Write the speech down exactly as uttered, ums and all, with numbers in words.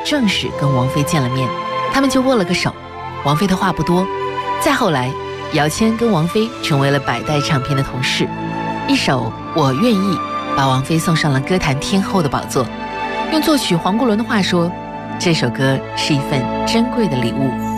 正式跟王菲见了面，他们就握了个手。王菲的话不多。再后来，姚谦跟王菲成为了百代唱片的同事，一首《我愿意》把王菲送上了歌坛天后的宝座。用作曲黄国伦的话说，这首歌是一份珍贵的礼物。